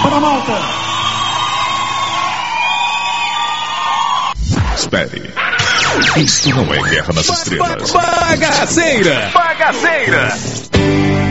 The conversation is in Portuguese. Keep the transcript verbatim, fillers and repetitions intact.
Para a malta. Espere. Isto não é Guerra nas Estrelas. Bagaceira! Bagaceira!